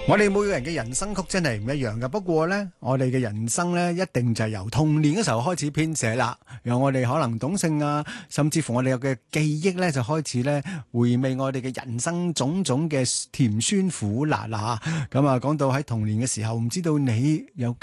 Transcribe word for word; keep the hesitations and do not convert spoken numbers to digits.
我哋每個人嘅人生曲真係唔一樣噶，不過呢，我哋嘅人生呢，一定就係由童年嘅時候開始編寫啦，由我哋可能懂性啊，甚至乎我哋有嘅記憶呢，就開始呢回味我哋嘅人生種種嘅甜酸苦辣啦吓。咁啊，講到喺童年嘅時候，唔知道你有